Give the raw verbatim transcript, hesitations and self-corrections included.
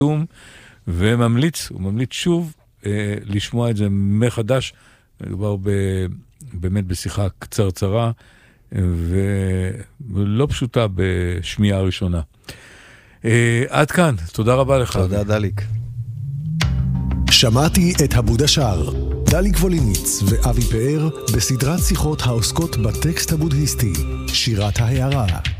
וממליץ, הוא ממליץ שוב אה, לשמוע את זה מחדש. מדובר ב, באמת בשיחה קצרצרה ולא פשוטה בשמיעה הראשונה. אה, עד כאן, תודה רבה לך. תודה דליק. שמעתי את הבוד השאר. דליק ווליניץ ואבי פאר בסדרת שיחות העוסקות בטקסט הבודהיסטי, שירת ההערה.